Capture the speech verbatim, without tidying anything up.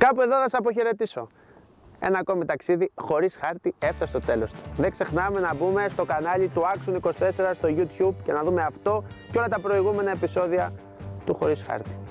Κάπου εδώ θα σας αποχαιρετήσω. Ένα ακόμη ταξίδι χωρίς χάρτη έφτασε στο τέλος του. Δεν ξεχνάμε να μπούμε στο κανάλι του Άξον είκοσι τέσσερα στο YouTube και να δούμε αυτό και όλα τα προηγούμενα επεισόδια του Χωρίς Χάρτη.